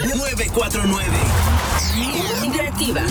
949. Interactiva.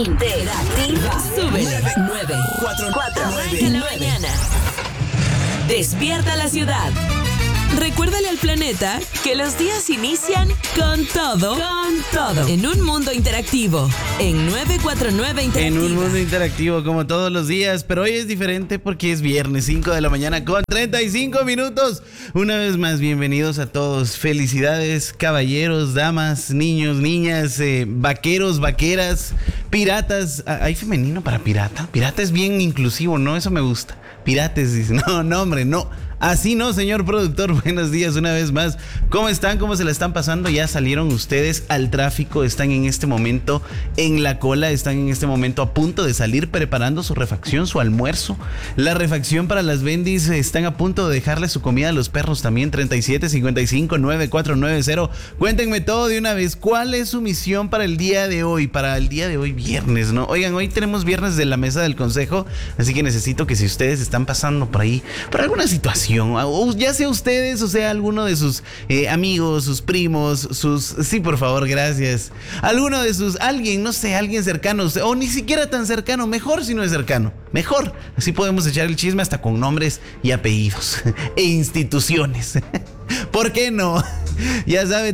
Sube 949. En la mañana. Despierta la ciudad. Recuérdale al planeta que los días inician con todo. En un mundo interactivo. En 949 Interactiva. En un mundo interactivo como todos los días, pero hoy es diferente porque es viernes 5 de la mañana con 35 minutos. Una vez más, bienvenidos a todos. Felicidades, caballeros, damas, niños, niñas, vaqueros, vaqueras, piratas. ¿Hay femenino para pirata? Pirata es bien inclusivo, ¿no? Eso me gusta. Pirates, dice. No, hombre, no. Así no, señor productor. Buenos días una vez más. ¿Cómo están? ¿Cómo se la están pasando? ¿Ya salieron ustedes al tráfico? ¿Están en este momento en la cola? ¿Están en este momento a punto de salir preparando su refacción, su almuerzo? La refacción para las bendis. ¿Están a punto de dejarle su comida a los perros también? 37559490. Cuéntenme todo de una vez. ¿Cuál es su misión para el día de hoy? Para el día de hoy, viernes, ¿no? Oigan, hoy tenemos viernes de la mesa del consejo, así que necesito que si ustedes están pasando por ahí, por alguna situación, o ya sea ustedes o sea alguno de sus amigos, sus primos, sí, por favor, gracias, alguno de alguien, no sé, alguien cercano, o ni siquiera tan cercano, mejor si no es cercano, mejor, así podemos echar el chisme hasta con nombres y apellidos e instituciones. ¿Por qué no? Ya saben,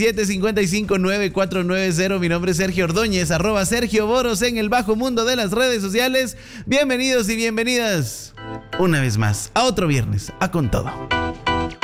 37559490. Mi nombre es Sergio Ordóñez, @Sergio Boros en el bajo mundo de las redes sociales. Bienvenidos y bienvenidas una vez más a otro viernes, a Con Todo.